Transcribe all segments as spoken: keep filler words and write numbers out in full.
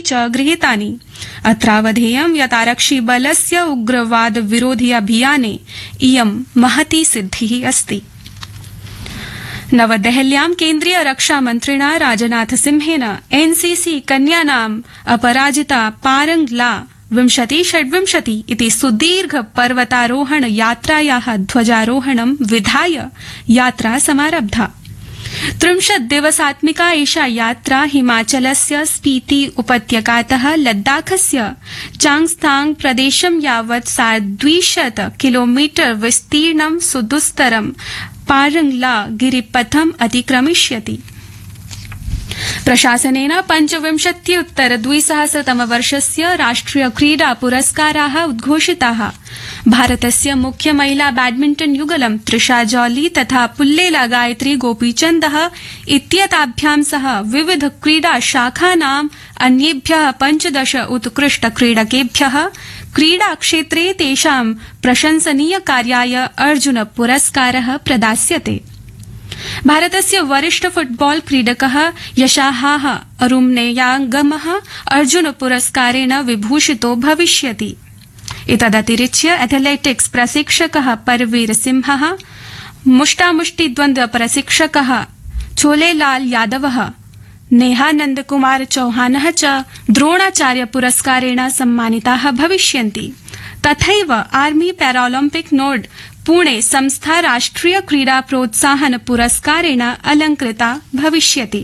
च गृहीतानि। अत्रावधेयं यत् आरक्षिबलस्य उग्रवाद विरोधि अभियाने इयं महती सिद्धिः अस्ति। नवदेहल्यां केन्द्रीय रक्षामन्त्रिणा राजनाथ सिंहेन एनसीसी कन्यानाम् अपराजिता पारंग ला विंशति षड्विंशति इति सुदीर्घ पर्वतारोहण यात्रायाः ध्वजारोहणं विधाय यात्रा समारब्धा। त्रिंशत् दिवसात्मिका एषा यात्रा हिमाचलस्य स्पीति उपत्यकातः लद्दाखस्य चांगस्थांग प्रदेशं यावत् सार्धद्विशत किलोमीटर विस्तीर्णं सुदुस्तरं पारंगला गिरिपथम् अतिक्रमिष्यति। प्रशासनेन पञ्चविंशत्युत्तर द्विसहस्रतमवर्षस्य राष्ट्रिय क्रीडा पुरस्काराः उद्घोषिताः। भारतस्य मुख्य महिला बैडमिंटन युगलं त्रिषा जॉली तथा पुल्लेला गायत्री गोपीचन्दः इत्येताभ्यां सह विविध क्रीडा शाखानाम् अन्येभ्यः पञ्चदश उत्कृष्ट क्रीडकेभ्यः क्रीडा क्षेत्रे तेषां प्रशंसनीय कार्याय अर्जुन पुरस्कारः प्रदास्यते। भारतस्य वरिष्ठ फुटबॉल क्रीडकः यशाहाः अरुम्नेयागमः अर्जुन पुरस्कारेण विभूषितो भविष्यति। एतदतिरिच्य एथलेटिक्स प्रशिक्षकः परवीर सिंहः, मुष्टामुष्टि प्रशिक्षकः छोलेलाल यादवः, नेहानंद कुमार चौहानः च द्रोणाचार्य पुरस्कारेण सम्मानिताः भविष्यन्ति। तथैव आर्मी पैरालम्पिक नोड पुणे संस्था राष्ट्रिय क्रीडा प्रोत्साहन पुरस्कारेण अलंकृता भविष्यति।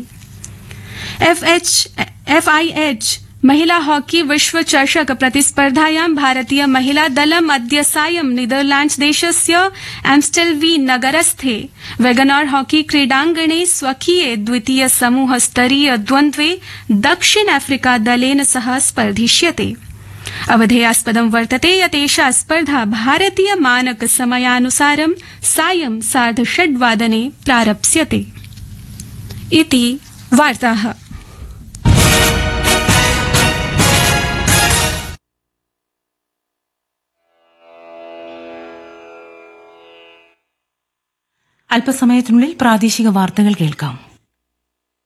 एफआईएच महिला हॉकी विश्व चषक प्रतिस्पर्धायां भारतीय महिला दलम् अद्य सायं नीदरलैंड्स देशस्य एम्स्टेल्वी नगरस्थे वेगनार हॉकी क्रीडाङ्गणे स्वकीये द्वितीय समूह स्तरीय द्वन्द्वे दक्षिण अफ्रीका दलेन सह स्पर्धिष्यते। अवधेयास्पदं वर्तते यत् एषा स्पर्धा भारतीय मानक समयानुसारं सायं सार्ध षड्वादने प्रारप्स्यते। इति वार्ताः। അല്പസമയത്തിനുള്ളിൽ പ്രാദേശിക വാർത്തകൾ കേൾക്കാം.